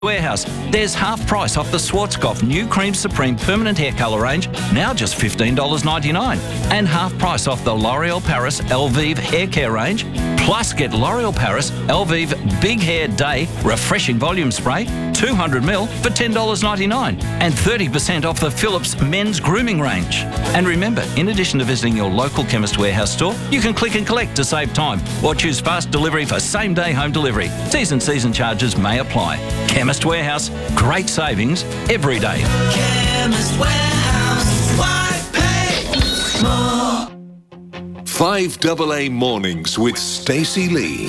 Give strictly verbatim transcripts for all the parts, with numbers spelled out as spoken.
Warehouse. There's half price off the Schwarzkopf New Cream Supreme Permanent Hair Colour range, now just fifteen dollars ninety-nine. And half price off the L'Oreal Paris Elvive Hair Care range. Plus get L'Oreal Paris Elvive Big Hair Day Refreshing Volume Spray, two hundred milliliters for ten dollars ninety-nine. And thirty percent off the Philips Men's Grooming range. And remember, in addition to visiting your local Chemist Warehouse store, you can click and collect to save time or choose fast delivery for same-day home delivery. T's and C's and charges may apply. Chemist Warehouse, great savings every day. Chemist Warehouse, why pay more? five A A Mornings with Stacey Lee.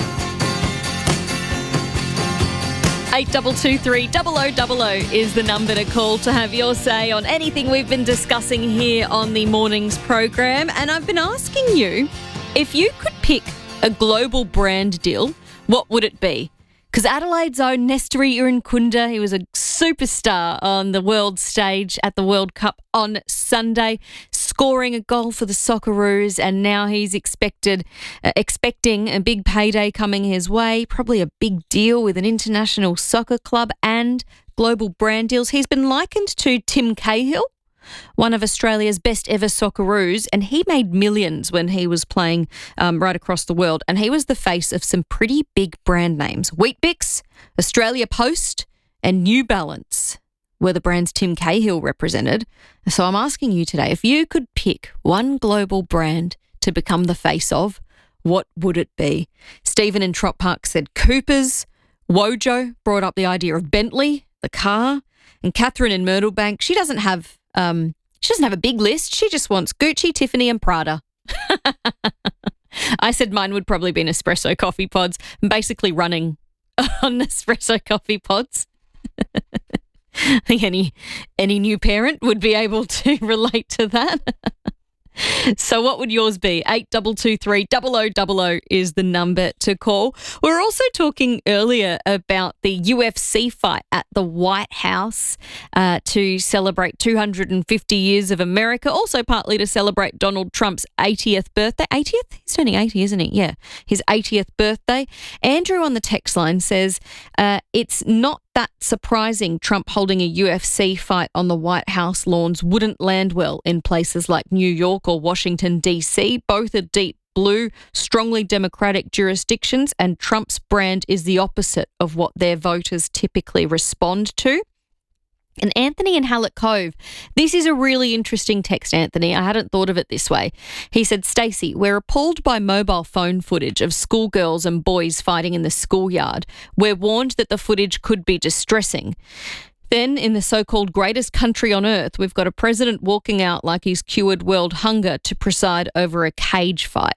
eight two two three, double oh double oh is the number to call to have your say on anything we've been discussing here on the morning's program. And I've been asking you, if you could pick a global brand deal, what would it be? Because Adelaide's own Nesteri Irankunda, he was a superstar on the world stage at the World Cup on Sunday, scoring a goal for the Socceroos, and now he's expected, uh, expecting a big payday coming his way, probably a big deal with an international soccer club and global brand deals. He's been likened to Tim Cahill, one of Australia's best ever Socceroos, and he made millions when he was playing um, right across the world. And he was the face of some pretty big brand names. Weet-Bix, Australia Post, and New Balance were the brands Tim Cahill represented. So I'm asking you today, if you could pick one global brand to become the face of, what would it be? Stephen in Trop Park said Coopers. Wojo brought up the idea of Bentley, the car. And Catherine in Myrtlebank, she doesn't have Um, she doesn't have a big list. She just wants Gucci, Tiffany and Prada. I said mine would probably be Nespresso coffee pods. I'm basically running on Nespresso coffee pods. I think any, any new parent would be able to relate to that. So what would yours be? eight two two three, double oh double oh is the number to call. We were also talking earlier about the U F C fight at the White House uh, to celebrate two hundred fifty years of America, also partly to celebrate Donald Trump's eightieth birthday. eightieth? He's turning eighty, isn't he? Yeah, his eightieth birthday. Andrew on the text line says uh, it's not that surprising Trump holding a U F C fight on the White House lawns wouldn't land well in places like New York or Washington, D C. Both are deep blue, strongly democratic jurisdictions, and Trump's brand is the opposite of what their voters typically respond to. And Anthony in Hallett Cove, this is a really interesting text, Anthony. I hadn't thought of it this way. He said, Stacey, we're appalled by mobile phone footage of schoolgirls and boys fighting in the schoolyard. We're warned that the footage could be distressing. Then, in the so-called greatest country on earth, we've got a president walking out like he's cured world hunger to preside over a cage fight.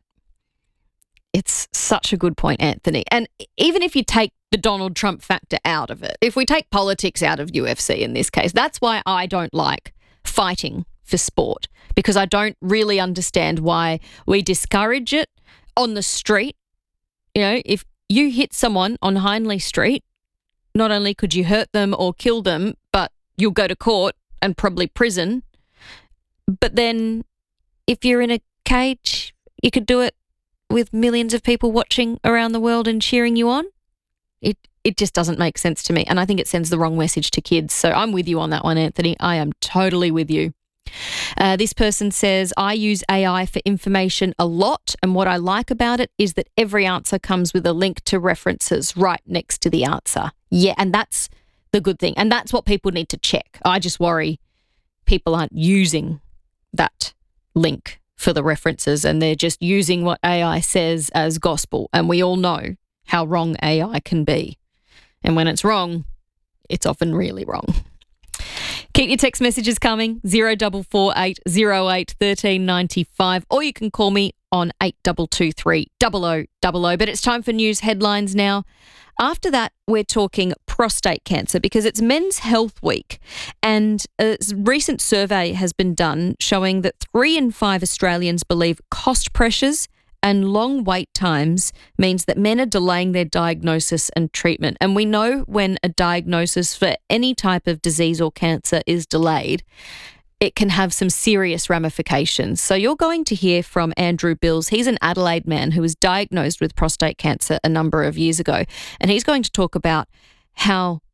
It's such a good point, Anthony. And even if you take the Donald Trump factor out of it, if we take politics out of U F C in this case, that's why I don't like fighting for sport, because I don't really understand why we discourage it on the street. You know, if you hit someone on Hindley Street, not only could you hurt them or kill them, but you'll go to court and probably prison. But then if you're in a cage, you could do it with millions of people watching around the world and cheering you on. It it just doesn't make sense to me, and I think it sends the wrong message to kids. So I'm with you on that one, Anthony. I am totally with you. Uh, this person says, I use A I for information a lot, and what I like about it is that every answer comes with a link to references right next to the answer. Yeah, and that's the good thing, and that's what people need to check. I just worry people aren't using that link for the references, and they're just using what A I says as gospel, and we all know how wrong A I can be. And when it's wrong, it's often really wrong. Keep your text messages coming, zero four four eight zero eight one three nine five, or you can call me on eight two two three, double oh double oh. But it's time for news headlines now. After that, we're talking prostate cancer because it's Men's Health Week, and a recent survey has been done showing that three in five Australians believe cost pressures and long wait times means that men are delaying their diagnosis and treatment. And we know when a diagnosis for any type of disease or cancer is delayed, it can have some serious ramifications. So you're going to hear from Andrew Bills. He's an Adelaide man who was diagnosed with prostate cancer a number of years ago, and he's going to talk about how